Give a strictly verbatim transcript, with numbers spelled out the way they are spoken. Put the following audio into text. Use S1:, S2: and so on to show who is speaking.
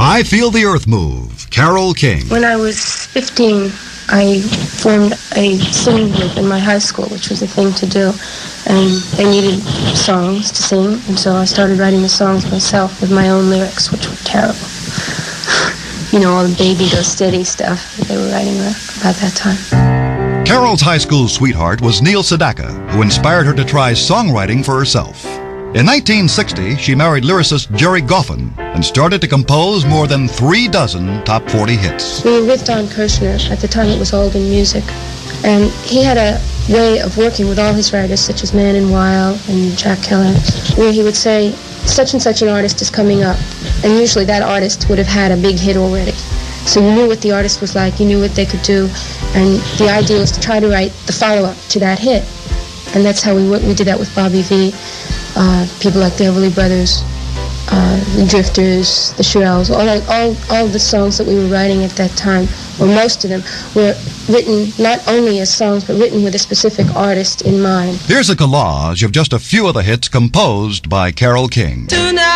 S1: I Feel the Earth Move, Carole King.
S2: When I was fifteen, I formed a singing group in my high school, which was a thing to do. And they needed songs to sing, and so I started writing the songs myself with my own lyrics, which were terrible. You know, all the baby go steady stuff that they were writing about that time.
S1: Carole's high school sweetheart was Neil Sedaka, who inspired her to try songwriting for herself. In nineteen sixty, she married lyricist Jerry Goffin and started to compose more than three dozen top forty hits.
S2: We were with Don Kirshner. At the time, it was Alden Music. And he had a way of working with all his writers, such as Man and Weil and Jack Keller, where he would say, such and such an artist is coming up. And usually that artist would have had a big hit already. So you knew what the artist was like, you knew what they could do, and the idea was to try to write the follow-up to that hit. And that's how we we did that with Bobby Vee, uh, people like the Everly Brothers, uh, the Drifters, the Shirelles, all, all, all the songs that we were writing at that time, or most of them, were written not only as songs, but written with a specific artist in mind.
S1: Here's a collage of just a few of the hits composed by Carole King.
S3: Tonight.